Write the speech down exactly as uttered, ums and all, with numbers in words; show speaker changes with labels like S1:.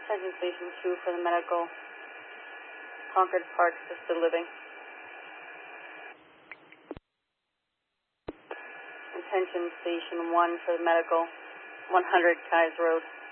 S1: Attention Station two for the medical. Concord Park Assisted Living. Attention Station one for the medical. one hundred Kais Road.